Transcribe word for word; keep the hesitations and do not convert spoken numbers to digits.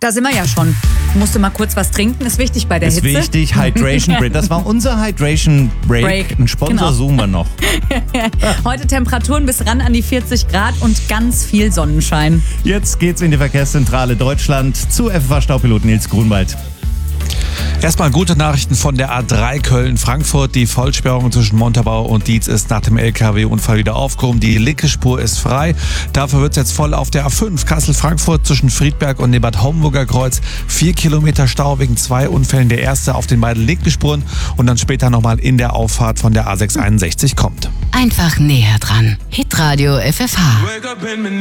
Da sind wir ja schon. Musst du mal kurz was trinken, ist wichtig bei der ist Hitze. Ist wichtig, Hydration Break. Das war unser Hydration Break. Break. Ein Sponsor Genau. suchen wir noch. Heute Temperaturen bis ran an die vierzig Grad und ganz viel Sonnenschein. Jetzt geht's in die Verkehrszentrale Deutschland zu F F A-Staupilot Nils Grunwald. Erstmal gute Nachrichten von der A drei Köln-Frankfurt. Die Vollsperrung zwischen Montabaur und Dietz ist nach dem L K W-Unfall wieder aufgehoben. Die linke Spur ist frei. Dafür wird es jetzt voll auf der A fünf Kassel-Frankfurt zwischen Friedberg und dem Bad Homburger Kreuz. Vier Kilometer Stau wegen zwei Unfällen. Der erste auf den beiden linken Spuren und dann später nochmal in der Auffahrt von der A sechs einundsechzig kommt. Einfach näher dran. Hitradio F F H.